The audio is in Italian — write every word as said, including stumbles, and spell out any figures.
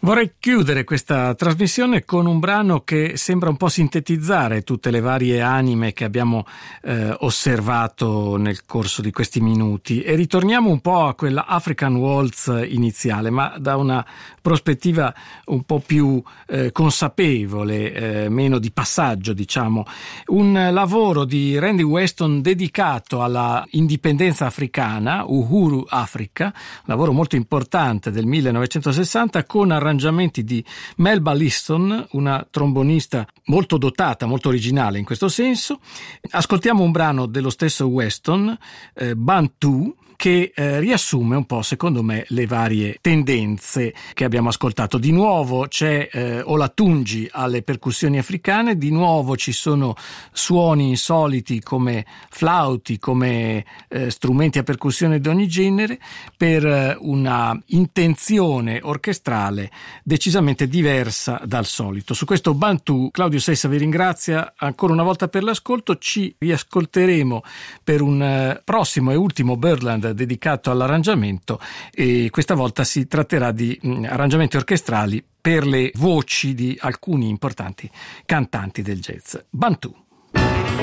Vorrei chiudere questa trasmissione con un brano che sembra un po' sintetizzare tutte le varie anime che abbiamo eh, osservato nel corso di questi minuti, e ritorniamo un po' a quella African Waltz iniziale, ma da una prospettiva un po' più eh, consapevole, eh, meno di passaggio, diciamo. Un lavoro di Randy Weston dedicato alla indipendenza africana, Uhuru Africa, lavoro molto importante del millenovecentosessanta, con arrangiamenti di Melba Liston, una trombonista molto dotata, molto originale in questo senso. Ascoltiamo un brano dello stesso Weston, eh, Bantu, che eh, riassume un po', secondo me, le varie tendenze che abbiamo ascoltato. Di nuovo c'è eh, Olatunji alle percussioni africane, di nuovo ci sono suoni insoliti come flauti, come eh, strumenti a percussione di ogni genere, per eh, una intenzione orchestrale decisamente diversa dal solito. Su questo Bantu Claudio Sessa vi ringrazia ancora una volta per l'ascolto. Ci riascolteremo per un eh, prossimo e ultimo Birdland dedicato all'arrangiamento, e questa volta si tratterà di mh, arrangiamenti orchestrali per le voci di alcuni importanti cantanti del jazz. Bantu.